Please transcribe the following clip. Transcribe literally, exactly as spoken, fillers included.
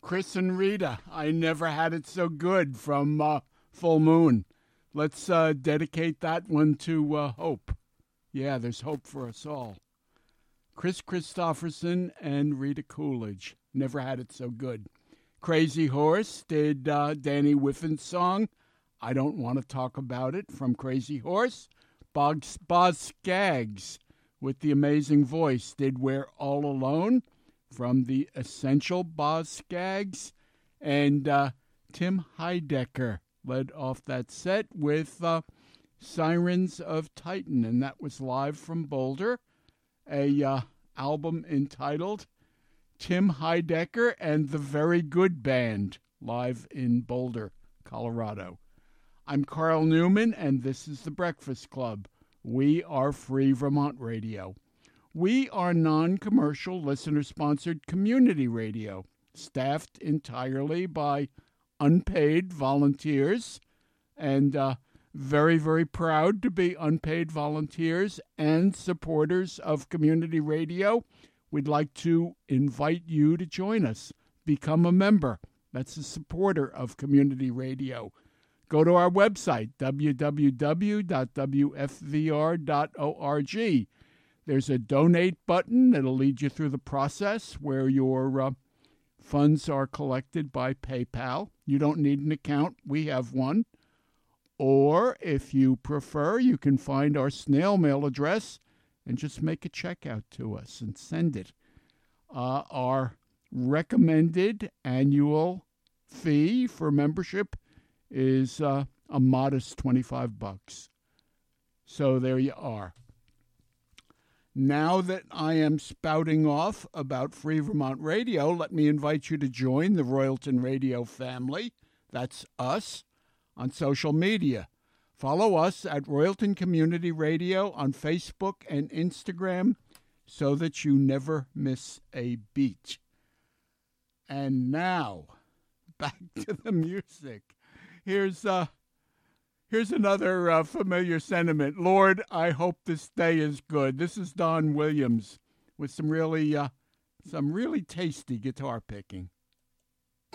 Chris and Rita, I never had it so good from uh, Full Moon. Let's uh, dedicate that one to uh, hope. Yeah, there's hope for us all. Chris Christopherson and Rita Coolidge, never had it so good. Crazy Horse did uh, Danny Whiffen's song, I Don't Want to Talk About It, from Crazy Horse. Boz, Boz Scaggs, with the amazing voice, did We're All Alone, from the Essential Boz Scaggs. And uh, Tim Heidecker led off that set with uh, Sirens of Titan, and that was live from Boulder, a uh, album entitled Tim Heidecker and the Very Good Band, live in Boulder, Colorado. I'm Carl Newman, and this is The Breakfast Club. We are Free Vermont Radio. We are non-commercial, listener-sponsored community radio, staffed entirely by unpaid volunteers, and uh, very, very proud to be unpaid volunteers and supporters of community radio. We'd like to invite you to join us. Become a member. That's a supporter of community radio. Go to our website, w w w dot w f v r dot org. There's a donate button that'll lead you through the process where your uh, funds are collected by PayPal. You don't need an account. We have one. Or if you prefer, you can find our snail mail address and just make a check out to us and send it. Uh, our recommended annual fee for membership is uh, a modest twenty-five bucks. So there you are. Now that I am spouting off about Free Vermont Radio, let me invite you to join the Royalton Radio family. That's us on social media. Follow us at Royalton Community Radio on Facebook and Instagram so that you never miss a beat. And now, back to the music. Here's uh, here's another uh, familiar sentiment. Lord, I hope this day is good. This is Don Williams with some really, uh, some really tasty guitar picking.